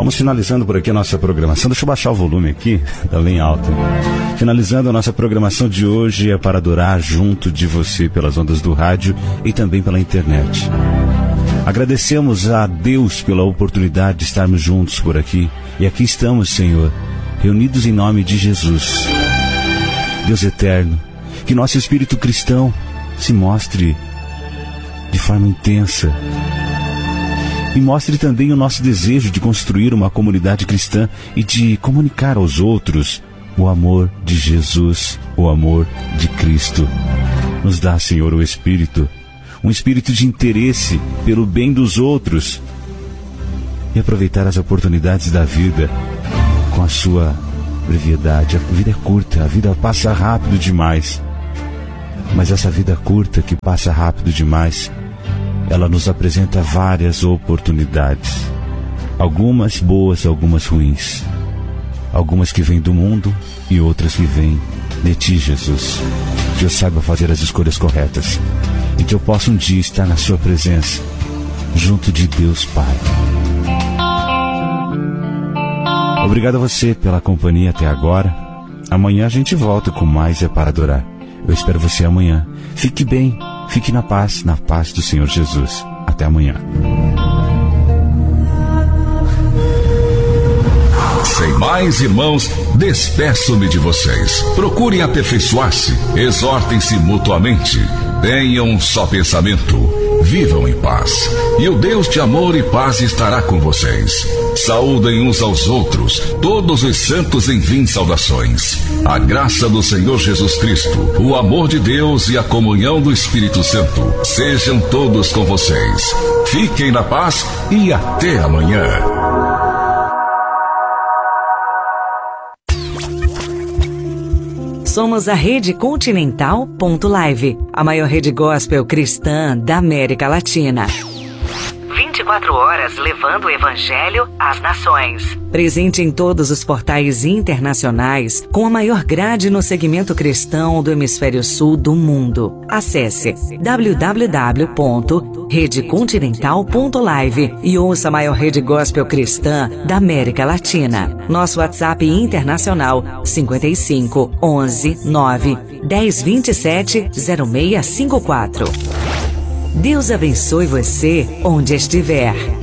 Vamos finalizando por aqui a nossa programação. Deixa eu baixar o volume aqui, tá bem alto. Finalizando a nossa programação de hoje é para adorar junto de você pelas ondas do rádio e também pela internet. Agradecemos a Deus pela oportunidade de estarmos juntos por aqui. E aqui estamos, Senhor, reunidos em nome de Jesus. Deus eterno, que nosso espírito cristão se mostre de forma intensa. E mostre também o nosso desejo de construir uma comunidade cristã e de comunicar aos outros o amor de Jesus, o amor de Cristo. Nos dá, Senhor, o Espírito, um espírito de interesse pelo bem dos outros e aproveitar as oportunidades da vida com a sua brevidade. A vida é curta, a vida passa rápido demais. Mas essa vida curta que passa rápido demais, ela nos apresenta várias oportunidades. Algumas boas, algumas ruins. Algumas que vêm do mundo e outras que vêm de Ti, Jesus. Que eu saiba fazer as escolhas corretas e que eu possa um dia estar na Sua presença, junto de Deus Pai. Obrigado a você pela companhia até agora. Amanhã a gente volta com mais É Para Adorar. Eu espero você amanhã. Fique bem, fique na paz do Senhor Jesus. Até amanhã. Sem mais, irmãos, despeço-me de vocês. Procurem aperfeiçoar-se, exortem-se mutuamente, tenham um só pensamento, vivam em paz. E o Deus de amor e paz estará com vocês. Saúdem uns aos outros, todos os santos enviem saudações. A graça do Senhor Jesus Cristo, o amor de Deus e a comunhão do Espírito Santo sejam todos com vocês. Fiquem na paz e até amanhã. Somos a Rede Continental.live, a maior rede gospel cristã da América Latina. 24 horas levando o Evangelho às nações. Presente em todos os portais internacionais, com a maior grade no segmento cristão do hemisfério sul do mundo. Acesse www.redecontinental.live e ouça a maior rede gospel cristã da América Latina. Nosso WhatsApp internacional 55 11 9 10 27 0654. Deus abençoe você onde estiver.